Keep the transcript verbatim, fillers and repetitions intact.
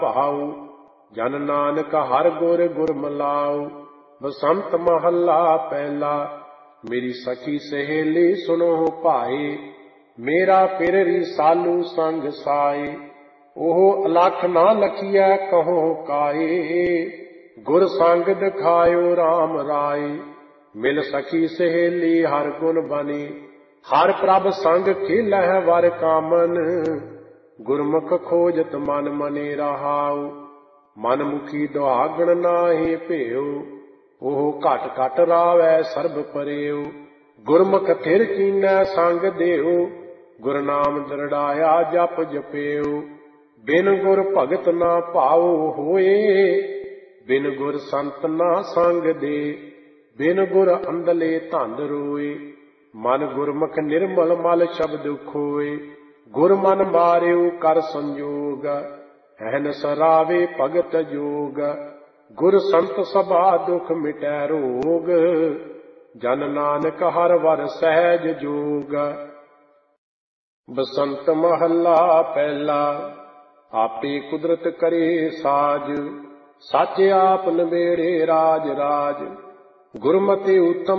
ਭਾਉ। ਜਨ ਨਾਨਕ ਹਰ ਗੁਰ ਗੁਰ ਮਲਾਉ। ਬਸੰਤ ਮਹੱਲਾ ਪਹਿਲਾ। ਮੇਰੀ ਸਖੀ ਸਹੇਲੀ ਸੁਣੋ ਭਾਈ, ਮੇਰਾ ਫਿਰ ਰਿਸਾਲੂ ਸੰਗ ਸਾਈ। ਉਹ ਅਲਖ ਨਾ ਲਖੀਐ ਕਹੋ ਕਾਏ, ਗੁਰ ਸੰਗ ਦਿਖਾਇਓ ਰਾਮ ਰਾਏ। ਮਿਲ ਸਖੀ ਸਹੇਲੀ ਹਰ ਗੁਣ ਬਨੀ, ਹਰ ਪ੍ਰਭ ਸੰਗ ਖੇਲਹਿ ਵਰ ਕਾਮਨ। ਗੁਰਮੁਖ ਖੋਜਤ ਮਨ ਮਨੇ ਰਹਾਉ, ਮਨ ਮੁਖੀ ਦੁਹਾਗਣ ਨਾਹੀ ਭੇਉ। ਉਹ ਘਟ ਘਟ ਰਾਵੈ ਸਰਬ ਪਰਿਉ, ਗੁਰਮੁਖ ਥਿਰ ਕੀਨੈ ਸੰਗ ਦੇਉ। ਗੁਰ ਨਾਮ ਦ੍ਰਿੜਾਇਆ ਜਪ ਜਪਿਉ, ਬਿਨ ਗੁਰ ਭਗਤ ਨਾ ਭਾਉ ਹੋਏ। ਬਿਨ ਗੁਰ ਸੰਤ ਨਾ ਸੰਗ ਦੇ, ਬਿਨ ਗੁਰ ਅੰਧਲੇ ਧੰਦ ਰੋਏ। ਮਨ ਗੁਰਮੁਖ ਨਿਰਮਲ ਮਲ ਸ਼ਬਦ ਖੋਏ, ਗੁਰ ਮਨ ਮਾਰਿਓ ਕਰ ਸੰਜੋਗ। ਹੈਨ ਸਰਾਵੇ ਭਗਤ ਜੋਗ, ਗੁਰ ਸੰਤ ਸਭਾ ਦੁਖ ਮਿਟੈ ਰੋਗ। ਜਨ ਨਾਨਕ ਹਰ ਵਰ ਸਹਿਜ ਜੋਗ। ਬਸੰਤ ਮਹੱਲਾ ਪਹਿਲਾ। ਆਪੇ ਕੁਦਰਤ ਕਰੇ ਸਾਜ, ਸੱਚ ਆਪ ਨਬੇੜੇ ਰਾਜ ਰਾਜ। ਗੁਰਮਤਿ ਉਤਮ